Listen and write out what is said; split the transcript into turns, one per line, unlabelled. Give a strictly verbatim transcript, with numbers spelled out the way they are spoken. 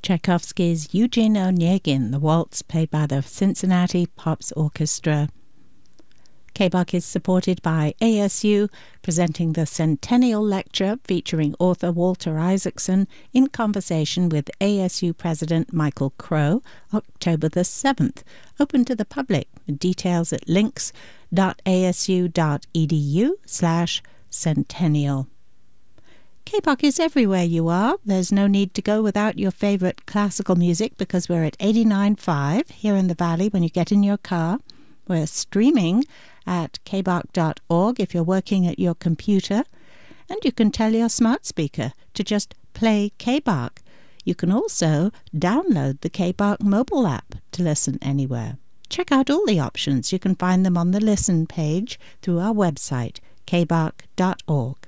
Tchaikovsky's Eugene Onegin, the waltz played by the Cincinnati Pops Orchestra. K B O C is supported by A S U, presenting the Centennial Lecture featuring author Walter Isaacson in conversation with A S U President Michael Crow, October the seventh, open to the public. Details at links.asu.edu slash centennial. K B O C is everywhere you are. There's no need to go without your favorite classical music because we're at eighty-nine point five here in the Valley when you get in your car. We're streaming at k b o c dot org if you're working at your computer. And you can tell your smart speaker to just play K B O C. You can also download the K B O C mobile app to listen anywhere. Check out all the options. You can find them on the Listen page through our website, k b o c dot org.